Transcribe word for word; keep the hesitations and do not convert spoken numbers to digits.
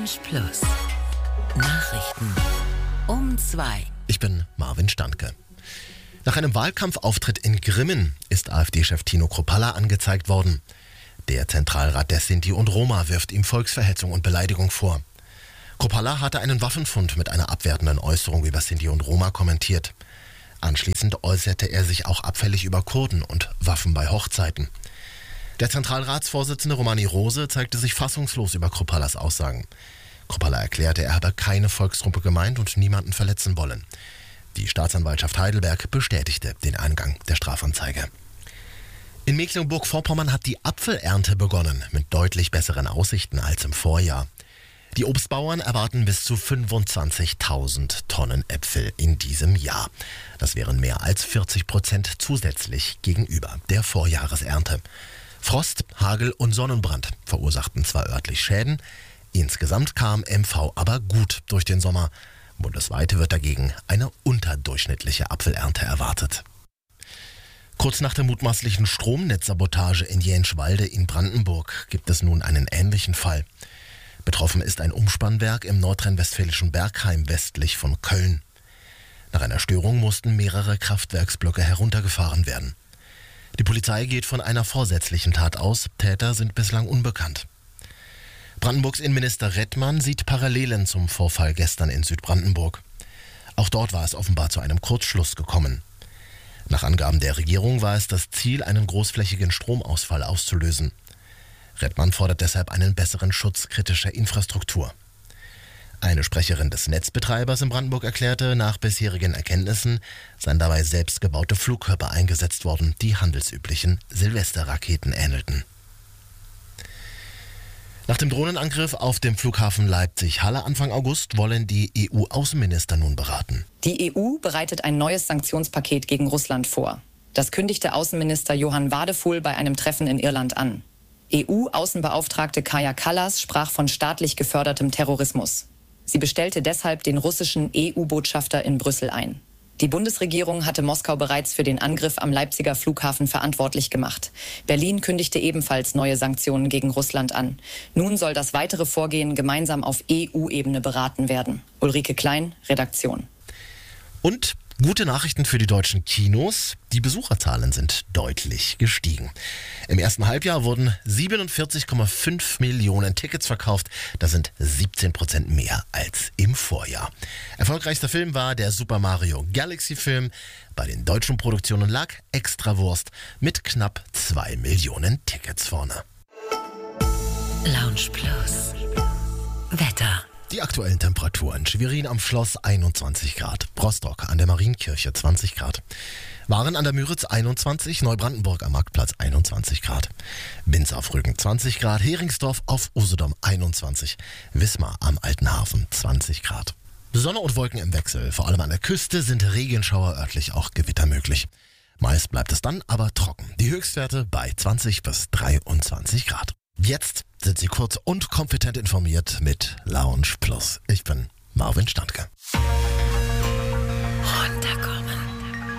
Lounge Plus. Nachrichten um zwei. Ich bin Marvin Standke. Nach einem Wahlkampfauftritt in Grimmen ist AfD-Chef Tino Kruppalla angezeigt worden. Der Zentralrat der Sinti und Roma wirft ihm Volksverhetzung und Beleidigung vor. Kruppalla hatte einen Waffenfund mit einer abwertenden Äußerung über Sinti und Roma kommentiert. Anschließend äußerte er sich auch abfällig über Kurden und Waffen bei Hochzeiten. Der Zentralratsvorsitzende Romani Rose zeigte sich fassungslos über Kruppallas Aussagen. Kruppalla erklärte, er habe keine Volksgruppe gemeint und niemanden verletzen wollen. Die Staatsanwaltschaft Heidelberg bestätigte den Eingang der Strafanzeige. In Mecklenburg-Vorpommern hat die Apfelernte begonnen, mit deutlich besseren Aussichten als im Vorjahr. Die Obstbauern erwarten bis zu fünfundzwanzigtausend Tonnen Äpfel in diesem Jahr. Das wären mehr als vierzig Prozent zusätzlich gegenüber der Vorjahresernte. Frost, Hagel und Sonnenbrand verursachten zwar örtlich Schäden, insgesamt kam M V aber gut durch den Sommer. Bundesweit wird dagegen eine unterdurchschnittliche Apfelernte erwartet. Kurz nach der mutmaßlichen Stromnetzsabotage in Jenschwalde in Brandenburg gibt es nun einen ähnlichen Fall. Betroffen ist ein Umspannwerk im nordrhein-westfälischen Bergheim westlich von Köln. Nach einer Störung mussten mehrere Kraftwerksblöcke heruntergefahren werden. Die Polizei geht von einer vorsätzlichen Tat aus, Täter sind bislang unbekannt. Brandenburgs Innenminister Redmann sieht Parallelen zum Vorfall gestern in Südbrandenburg. Auch dort war es offenbar zu einem Kurzschluss gekommen. Nach Angaben der Regierung war es das Ziel, einen großflächigen Stromausfall auszulösen. Redmann fordert deshalb einen besseren Schutz kritischer Infrastruktur. Eine Sprecherin des Netzbetreibers in Brandenburg erklärte, nach bisherigen Erkenntnissen seien dabei selbstgebaute Flugkörper eingesetzt worden, die handelsüblichen Silvesterraketen ähnelten. Nach dem Drohnenangriff auf dem Flughafen Leipzig-Halle Anfang August wollen die E U-Außenminister nun beraten. Die E U bereitet ein neues Sanktionspaket gegen Russland vor. Das kündigte Außenminister Johann Wadefuhl bei einem Treffen in Irland an. E U-Außenbeauftragte Kaja Kallas sprach von staatlich gefördertem Terrorismus. Sie bestellte deshalb den russischen E U-Botschafter in Brüssel ein. Die Bundesregierung hatte Moskau bereits für den Angriff am Leipziger Flughafen verantwortlich gemacht. Berlin kündigte ebenfalls neue Sanktionen gegen Russland an. Nun soll das weitere Vorgehen gemeinsam auf E U-Ebene beraten werden. Ulrike Klein, Redaktion. Und gute Nachrichten für die deutschen Kinos. Die Besucherzahlen sind deutlich gestiegen. Im ersten Halbjahr wurden siebenundvierzig Komma fünf Millionen Tickets verkauft. Das sind siebzehn Prozent mehr als im Vorjahr. Erfolgreichster Film war der Super Mario Galaxy Film. Bei den deutschen Produktionen lag Extrawurst mit knapp zwei Millionen Tickets vorne. Lounge Plus. Wetter. Die aktuellen Temperaturen: Schwerin am Schloss einundzwanzig Grad, Rostock an der Marienkirche zwanzig Grad, Waren an der Müritz einundzwanzig, Neubrandenburg am Marktplatz einundzwanzig Grad, Binz auf Rügen zwanzig Grad, Heringsdorf auf Usedom einundzwanzig, Wismar am Alten Hafen zwanzig Grad. Sonne und Wolken im Wechsel, vor allem an der Küste sind Regenschauer, örtlich auch Gewitter möglich. Meist bleibt es dann aber trocken. Die Höchstwerte bei zwanzig bis dreiundzwanzig Grad. Jetzt sind Sie kurz und kompetent informiert mit Lounge Plus. Ich bin Marvin Standke. Runterkommen.